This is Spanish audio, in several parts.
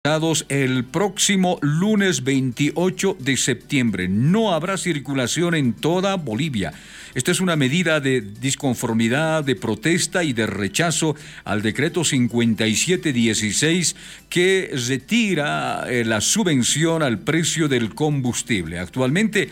El próximo lunes 28 de septiembre. No habrá circulación en toda Bolivia. Esta es una medida de disconformidad, de protesta y de rechazo al decreto 5716 que retira la subvención al precio del combustible. Actualmente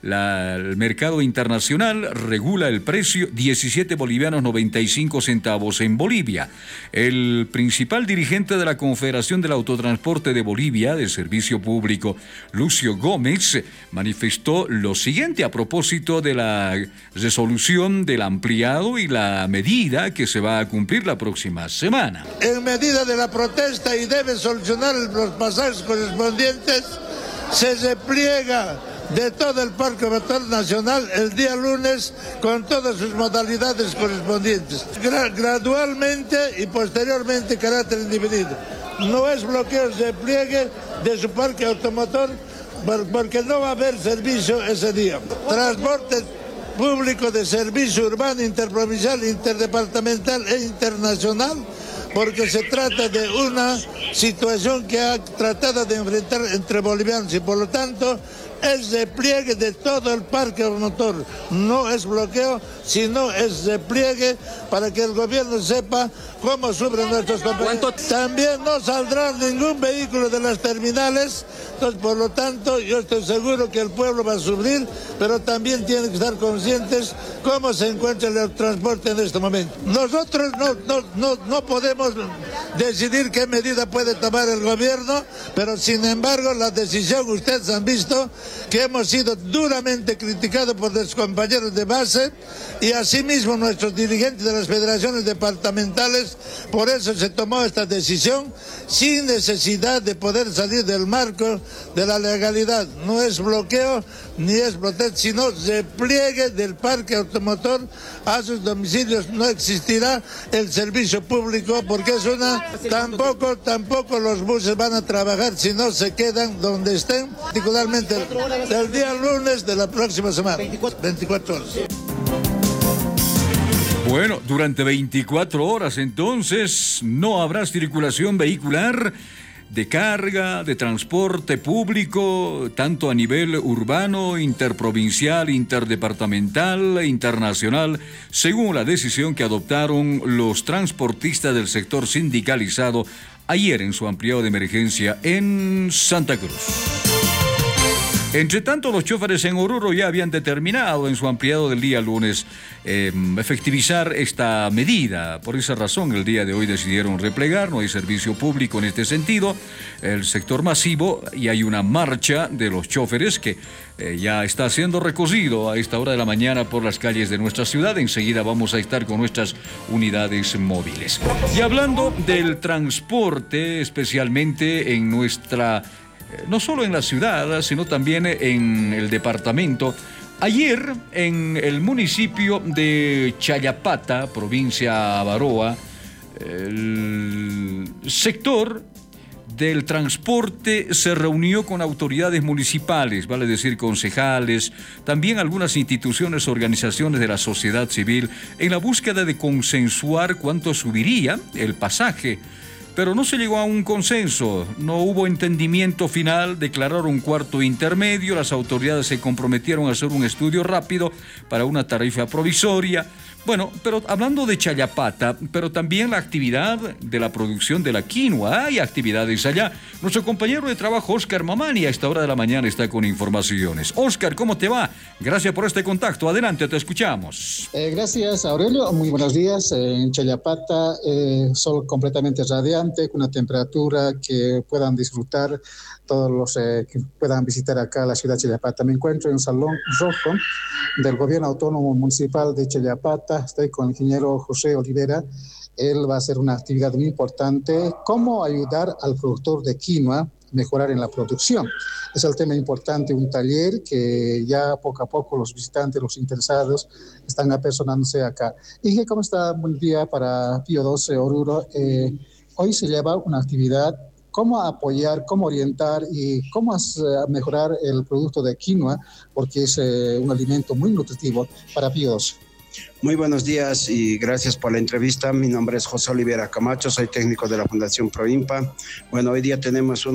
el mercado internacional regula el precio 17 bolivianos 95 centavos en Bolivia. El principal dirigente de la Confederación del Autotransporte de Bolivia, de Servicio Público, Lucio Gómez, manifestó lo siguiente a propósito de la resolución del ampliado y la medida que se va a cumplir la próxima semana. En medida de la protesta y debe solucionar los pasajes correspondientes, se repliega de todo el Parque Automotor Nacional el día lunes con todas sus modalidades correspondientes. Gradualmente y posteriormente carácter indefinido. No es bloqueo, se pliegue de su parque automotor porque no va a haber servicio ese día. Transporte público de servicio urbano, interprovincial, interdepartamental e internacional, porque se trata de una situación que ha tratado de enfrentar entre bolivianos y por lo tanto es repliegue de todo el parque automotor. No es bloqueo, sino es repliegue para que el gobierno sepa cómo sufren nuestros compañeros. También no saldrá ningún vehículo de las terminales, entonces por lo tanto yo estoy seguro que el pueblo va a sufrir, pero también tienen que estar conscientes cómo se encuentra el transporte en este momento. Nosotros no podemos decidir qué medida puede tomar el gobierno, pero sin embargo la decisión, ustedes han visto que hemos sido duramente criticados por los compañeros de base y asimismo nuestros dirigentes de las federaciones departamentales. Por eso se tomó esta decisión sin necesidad de poder salir del marco de la legalidad. No es bloqueo ni es protesta, sino repliegue del parque automotor a sus domicilios. No existirá el servicio público porque es tampoco los buses van a trabajar, sino se quedan donde estén, particularmente el día lunes de la próxima semana, 24 horas. Bueno, durante 24 horas entonces no habrá circulación vehicular de carga, de transporte público, tanto a nivel urbano, interprovincial, interdepartamental e internacional, según la decisión que adoptaron los transportistas del sector sindicalizado ayer en su ampliado de emergencia en Santa Cruz. Entre tanto, los choferes en Oruro ya habían determinado en su ampliado del día lunes efectivizar esta medida. Por esa razón, el día de hoy decidieron replegar, no hay servicio público en este sentido, el sector masivo, y hay una marcha de los choferes que ya está siendo recorrido a esta hora de la mañana por las calles de nuestra ciudad. Enseguida vamos a estar con nuestras unidades móviles. Y hablando del transporte, especialmente en nuestra... no solo en la ciudad, sino también en el departamento. Ayer, en el municipio de Chayapata, provincia Avaroa, el sector del transporte se reunió con autoridades municipales, vale decir concejales, también algunas instituciones, organizaciones de la sociedad civil, en la búsqueda de consensuar cuánto subiría el pasaje. Pero no se llegó a un consenso, no hubo entendimiento final, declararon un cuarto intermedio, las autoridades se comprometieron a hacer un estudio rápido para una tarifa provisoria. Bueno, pero hablando de Chayapata, pero también la actividad de la producción de la quinoa, hay actividades allá. Nuestro compañero de trabajo, Oscar Mamani, a esta hora de la mañana está con informaciones. Oscar, ¿cómo te va? Gracias por este contacto. Adelante, te escuchamos. Gracias, Aurelio. Muy buenos días. En Chayapata, sol completamente radiante, con una temperatura que puedan disfrutar todos los que puedan visitar acá la ciudad de Chayapata. Me encuentro en el Salón Rojo del Gobierno Autónomo Municipal de Chayapata. Estoy con el ingeniero José Olivera. Él va a hacer una actividad muy importante, cómo ayudar al productor de quinoa a mejorar en la producción. Es el tema importante, un taller que ya poco a poco los visitantes, los interesados están apersonándose acá. Inge, ¿cómo está? Buen día para Pío 12 Oruro. Hoy se lleva una actividad, cómo apoyar, cómo orientar y cómo mejorar el producto de quinoa, porque es un alimento muy nutritivo para Pío 12. Muy buenos días y gracias por la entrevista. Mi nombre es José Olivera Camacho, soy técnico de la Fundación Proimpa. Bueno, hoy día tenemos